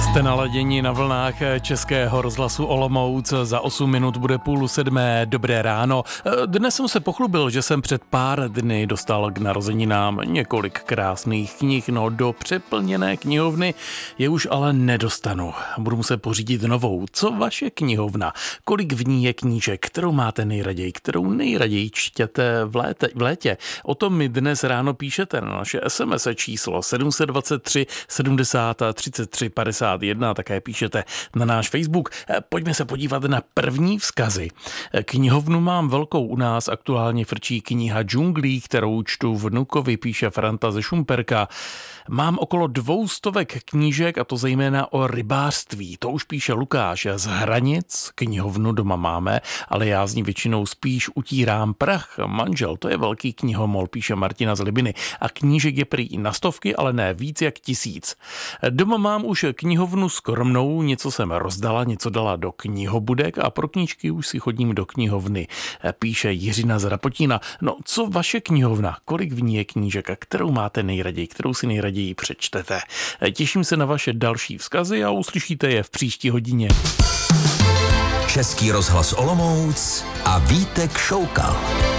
Jste naladěni na vlnách Českého rozhlasu Olomouc. Za 8 minut bude 6:30. Dobré ráno. Dnes jsem se pochlubil, že jsem před pár dny dostal k narozeninám několik krásných knih. No, do přeplněné knihovny je už ale nedostanu. Budu muset pořídit novou. Co vaše knihovna? Kolik v ní je knížek? Kterou máte nejraději? Kterou nejraději čtěte v létě? O tom mi dnes ráno píšete na naše SMS číslo 723 70 33 51. Také píšete na náš Facebook. Pojďme se podívat na první vzkazy. Knihovnu mám velkou u nás, aktuálně frčí kniha Džunglí, kterou čtu vnukovi, píše Franta ze Šumperka. Mám okolo 200 knížek, a to zejména o rybářství. To už píše Lukáš z Hranic. Knihovnu doma máme, ale já z ní většinou spíš utírám prach. Manžel, to je velký knihomol, píše Martina z Libiny. A knížek je prý na stovky, ale ne víc jak 1000. Doma mám už knihovnu skromnou, něco jsem rozdala, něco dala do knihobudek a pro knížky už si chodím do knihovny, píše Jiřina z Rapotína. No, co vaše knihovna? Kolik v ní je knížek a kterou máte nejraději, kterou si nejraději přečtete? Těším se na vaše další vzkazy a uslyšíte je v příští hodině. Český rozhlas Olomouc a Vítek Šoukal.